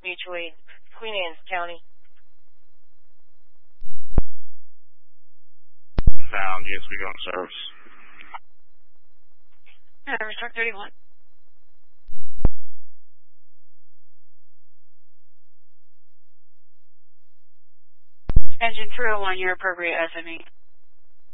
Mutual Aid, Queen Anne's County. Sound, yes, we go on service. Truck 31. Engine 301, you're appropriate SME.